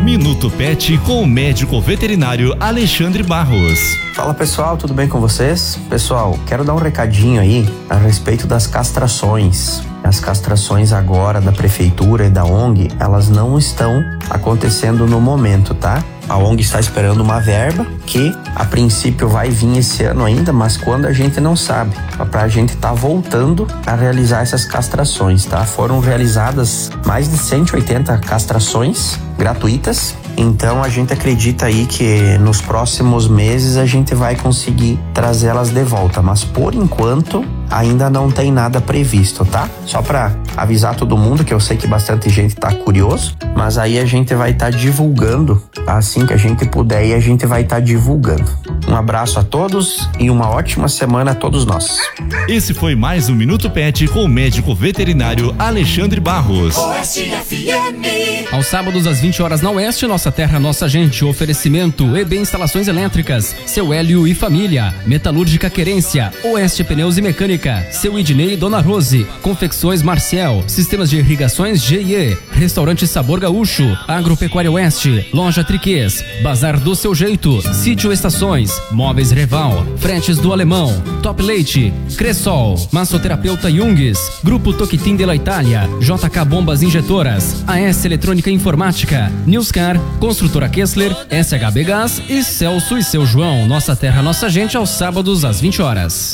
Minuto Pet com o médico veterinário Alexandre Barros. Fala pessoal, tudo bem com vocês? Pessoal, quero dar um recadinho aí a respeito das castrações. As castrações agora da prefeitura e da ONG, elas não estão acontecendo no momento, tá? A ONG está esperando uma verba que a princípio vai vir esse ano ainda, mas quando a gente não sabe, pra gente tá voltando a realizar essas castrações, tá? Foram realizadas mais de 180 castrações gratuitas, então a gente acredita aí que nos próximos meses a gente vai conseguir trazê-las de volta, mas por enquanto ainda não tem nada previsto, tá? Só pra avisar todo mundo, que eu sei que bastante gente tá curioso, mas aí a gente vai estar divulgando, assim que a gente puder, e a gente vai estar divulgando. Um abraço a todos e uma ótima semana a todos nós. Esse foi mais um Minuto Pet com o médico veterinário Alexandre Barros. Oeste FM. Aos sábados às 20 horas na Oeste, Nossa Terra, Nossa Gente. Oferecimento EB Instalações Elétricas, Seu Hélio e Família, Metalúrgica Querência, Oeste Pneus e Mecânica, Seu Idnei e Dona Rose, Confecções Marcial, Sistemas de Irrigações GIE, Restaurante Sabor Gaúcho, Agropecuária Oeste, Loja Triquês, Bazar do Seu Jeito, Sítio Estações, Móveis Reval, Fretes do Alemão, Top Leite, Cressol, Massoterapeuta Jungs, Grupo Toquitim de la Itália, JK Bombas Injetoras, AS Eletrônica Informática, Newscar, Construtora Kessler, SHB Gás e Celso e Seu João. Nossa Terra, Nossa Gente, aos sábados às 20 horas.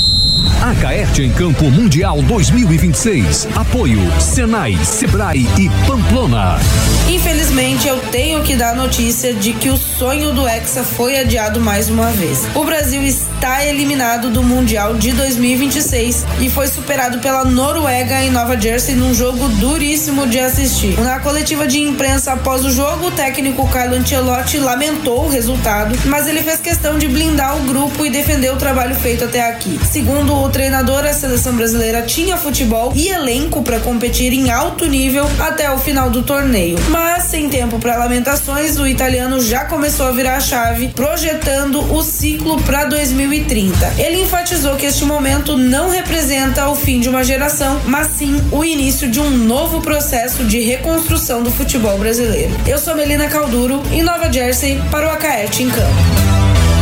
A Caerte em Campo Mundial 2026. Apoio Senai, Sebrae e Pamplona. Infelizmente, eu tenho que dar notícia de que o sonho do Hexa foi adiado mais uma vez. O Brasil está eliminado do Mundial de 2026 e foi superado pela Noruega em Nova Jersey num jogo duríssimo de assistir. Na coletiva de imprensa após o jogo, o técnico Carlo Ancelotti lamentou o resultado, mas ele fez questão de blindar o grupo e defender o trabalho feito até aqui. Segundo o treinador, a seleção brasileira tinha futebol e elenco para competir em alto nível até o final do torneio. Mas, sem tempo para lamentações, o italiano já começou a virar a chave, projetando o ciclo para 2030. Ele enfatizou que este momento não representa o fim de uma geração, mas sim o início de um novo processo de reconstrução do futebol brasileiro. Eu sou Melina Calduro, em Nova Jersey, para o Acaerte em Campo.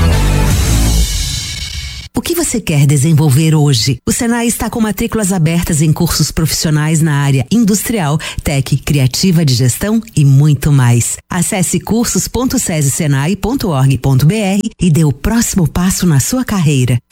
O que você quer desenvolver hoje? O Senai está com matrículas abertas em cursos profissionais na área industrial, tech, criativa de gestão e muito mais. Acesse cursos.sesesenai.org.br e dê o próximo passo na sua carreira.